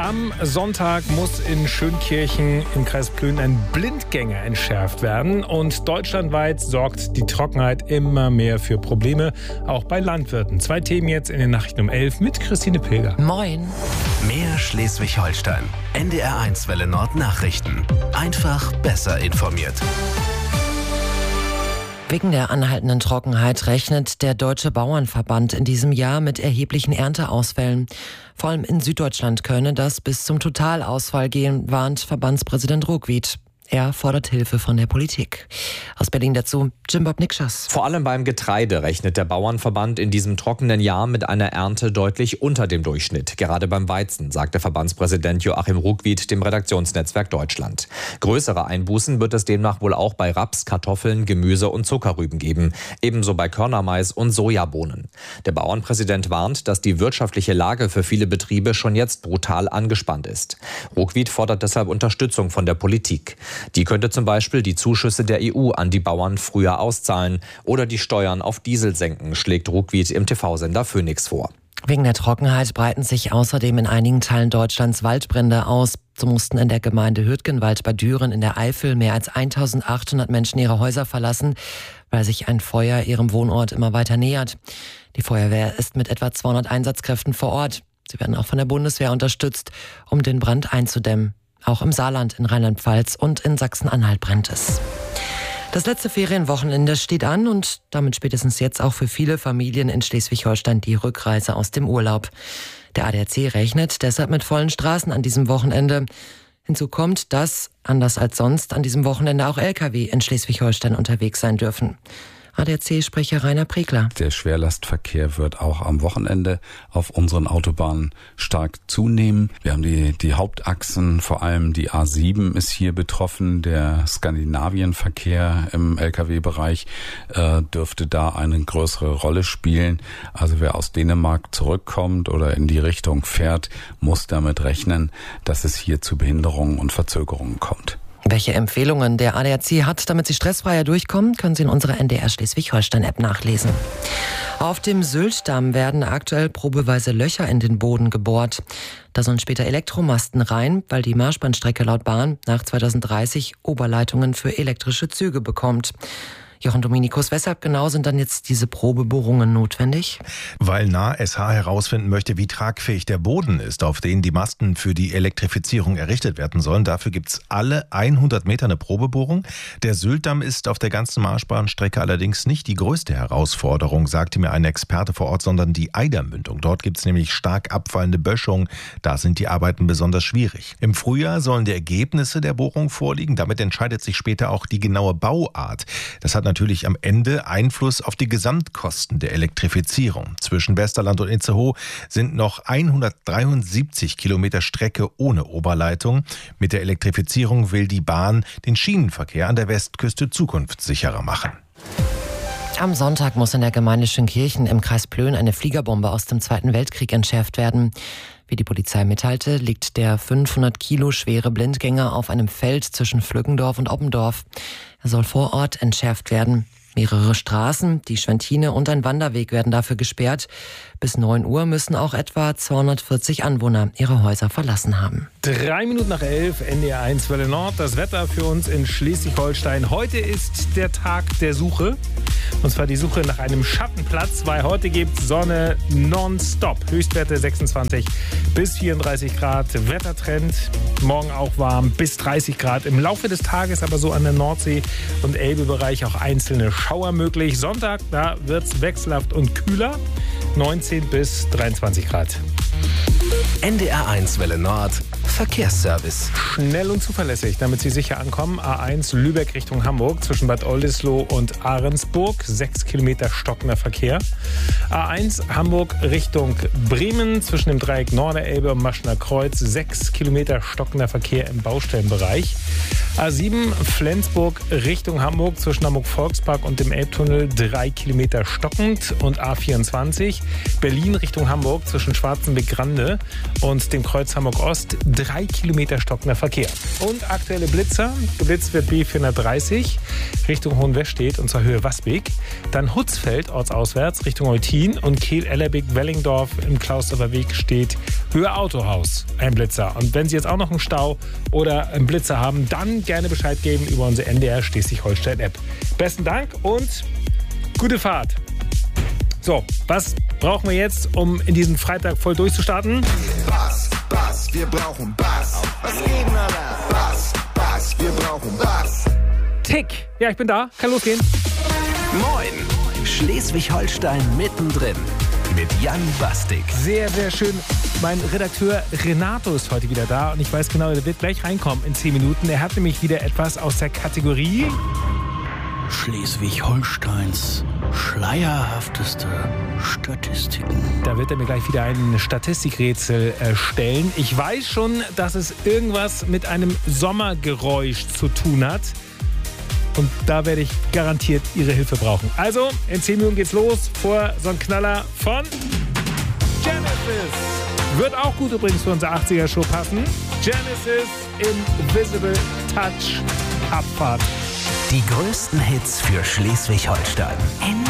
Am Sonntag muss in Schönkirchen im Kreis Plön ein Blindgänger entschärft werden. Und deutschlandweit sorgt die Trockenheit immer mehr für Probleme, auch bei Landwirten. 2 Themen jetzt in den Nachrichten um 11 mit Christine Pilger. Moin. Mehr Schleswig-Holstein. NDR1 Welle Nord Nachrichten. Einfach besser informiert. Wegen der anhaltenden Trockenheit rechnet der Deutsche Bauernverband in diesem Jahr mit erheblichen Ernteausfällen. Vor allem in Süddeutschland könne das bis zum Totalausfall gehen, warnt Verbandspräsident Ruckwied. Er fordert Hilfe von der Politik. Aus Berlin dazu Jim-Bob Nikschas. Vor allem beim Getreide rechnet der Bauernverband in diesem trockenen Jahr mit einer Ernte deutlich unter dem Durchschnitt. Gerade beim Weizen, sagte Verbandspräsident Joachim Ruckwied dem Redaktionsnetzwerk Deutschland. Größere Einbußen wird es demnach wohl auch bei Raps, Kartoffeln, Gemüse und Zuckerrüben geben. Ebenso bei Körnermais und Sojabohnen. Der Bauernpräsident warnt, dass die wirtschaftliche Lage für viele Betriebe schon jetzt brutal angespannt ist. Ruckwied fordert deshalb Unterstützung von der Politik. Die könnte zum Beispiel die Zuschüsse der EU an die Bauern früher auszahlen oder die Steuern auf Diesel senken, schlägt Ruckwied im TV-Sender Phoenix vor. Wegen der Trockenheit breiten sich außerdem in einigen Teilen Deutschlands Waldbrände aus. So mussten in der Gemeinde Hürtgenwald bei Düren in der Eifel mehr als 1800 Menschen ihre Häuser verlassen, weil sich ein Feuer ihrem Wohnort immer weiter nähert. Die Feuerwehr ist mit etwa 200 Einsatzkräften vor Ort. Sie werden auch von der Bundeswehr unterstützt, um den Brand einzudämmen. Auch im Saarland, in Rheinland-Pfalz und in Sachsen-Anhalt brennt es. Das letzte Ferienwochenende steht an und damit spätestens jetzt auch für viele Familien in Schleswig-Holstein die Rückreise aus dem Urlaub. Der ADAC rechnet deshalb mit vollen Straßen an diesem Wochenende. Hinzu kommt, dass, anders als sonst, an diesem Wochenende auch Lkw in Schleswig-Holstein unterwegs sein dürfen. ADAC-Sprecher Rainer Prekler. Der Schwerlastverkehr wird auch am Wochenende auf unseren Autobahnen stark zunehmen. Wir haben die Hauptachsen, vor allem die A7 ist hier betroffen. Der Skandinavienverkehr im Lkw-Bereich dürfte da eine größere Rolle spielen. Also wer aus Dänemark zurückkommt oder in die Richtung fährt, muss damit rechnen, dass es hier zu Behinderungen und Verzögerungen kommt. Welche Empfehlungen der ADAC hat, damit Sie stressfreier durchkommen, können Sie in unserer NDR Schleswig-Holstein-App nachlesen. Auf dem Sylt-Damm werden aktuell probeweise Löcher in den Boden gebohrt. Da sollen später Elektromasten rein, weil die Marschbahnstrecke laut Bahn nach 2030 Oberleitungen für elektrische Züge bekommt. Jochen Dominikus, weshalb genau sind dann jetzt diese Probebohrungen notwendig? Weil NASH herausfinden möchte, wie tragfähig der Boden ist, auf den die Masten für die Elektrifizierung errichtet werden sollen. Dafür gibt es alle 100 Meter eine Probebohrung. Der Sylt-Damm ist auf der ganzen Marschbahnstrecke allerdings nicht die größte Herausforderung, sagte mir ein Experte vor Ort, sondern die Eidermündung. Dort gibt es nämlich stark abfallende Böschungen. Da sind die Arbeiten besonders schwierig. Im Frühjahr sollen die Ergebnisse der Bohrung vorliegen. Damit entscheidet sich später auch die genaue Bauart. Das hat natürlich am Ende Einfluss auf die Gesamtkosten der Elektrifizierung. Zwischen Westerland und Itzehoe sind noch 173 Kilometer Strecke ohne Oberleitung. Mit der Elektrifizierung will die Bahn den Schienenverkehr an der Westküste zukunftssicherer machen. Am Sonntag muss in der Gemeinde Schönkirchen im Kreis Plön eine Fliegerbombe aus dem Zweiten Weltkrieg entschärft werden. Wie die Polizei mitteilte, liegt der 500 Kilo schwere Blindgänger auf einem Feld zwischen Flückendorf und Oppendorf. Er soll vor Ort entschärft werden. Mehrere Straßen, die Schwentine und ein Wanderweg werden dafür gesperrt. Bis 9 Uhr müssen auch etwa 240 Anwohner ihre Häuser verlassen haben. 3 Minuten nach 11, NDR1 Welle Nord. Das Wetter für uns in Schleswig-Holstein. Heute ist der Tag der Suche. Und zwar die Suche nach einem Schattenplatz, weil heute gibt es Sonne nonstop. Höchstwerte 26 bis 34 Grad. Wettertrend, morgen auch warm, bis 30 Grad. Im Laufe des Tages aber so an der Nordsee- und Elbe-Bereich auch einzelne Schauer möglich. Sonntag, da wird es wechselhaft und kühler. 19 bis 23 Grad. NDR1 Welle Nord Verkehrsservice. Schnell und zuverlässig, damit Sie sicher ankommen. A1 Lübeck Richtung Hamburg zwischen Bad Oldesloe und Ahrensburg. 6 Kilometer stockender Verkehr. A1 Hamburg Richtung Bremen zwischen dem Dreieck Norderelbe und Maschner Kreuz. 6 Kilometer stockender Verkehr im Baustellenbereich. A7 Flensburg Richtung Hamburg zwischen Hamburg Volkspark und dem Elbtunnel. 3 Kilometer stockend. Und A24 Berlin Richtung Hamburg zwischen Schwarzenbeck-Grande und dem Kreuz Hamburg Ost. 3 Kilometer stockender Verkehr. Und aktuelle Blitzer. Geblitzt wird B430 Richtung Hohenwestedt und zur Höhe Wasbeek. Dann Hutzfeld ortsauswärts Richtung Eutin und Kehl-Ellerbeck-Wellingdorf im Klausdorfer Weg steht Höhe Autohaus, ein Blitzer. Und wenn Sie jetzt auch noch einen Stau oder einen Blitzer haben, dann gerne Bescheid geben über unsere NDR Schleswig-Holstein-App. Besten Dank und gute Fahrt. So, was brauchen wir jetzt, um in diesen Freitag voll durchzustarten? Bass, wir brauchen Bass. Was geht, Alter? Bass, wir brauchen Bass. Tick. Ja, ich bin da. Kann losgehen. Moin, Schleswig-Holstein mittendrin mit Jan Bastik. Sehr, sehr schön. Mein Redakteur Renato ist heute wieder da und ich weiß genau, er wird gleich reinkommen in 10 Minuten. Er hat nämlich wieder etwas aus der Kategorie Schleswig-Holsteins schleierhafteste Statistiken. Da wird er mir gleich wieder ein Statistikrätsel stellen. Ich weiß schon, dass es irgendwas mit einem Sommergeräusch zu tun hat. Und da werde ich garantiert Ihre Hilfe brauchen. Also, in 10 Minuten geht's los. Vor so ein Knaller von Genesis. Wird auch gut übrigens für unsere 80er-Show passen. Genesis Invisible Touch Abfahrt. Die größten Hits für Schleswig-Holstein.